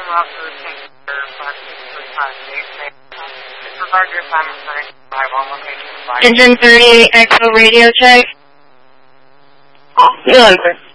Officer, thank you for disregard your assignment for arrival on location. Engine 38 Echo radio check. Off the over.